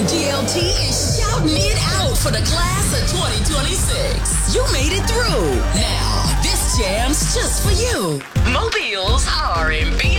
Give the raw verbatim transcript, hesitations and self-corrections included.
D L T is shouting it out for the class of twenty twenty-six. You made it through. Now, this jam's just for you. Mobile's R and B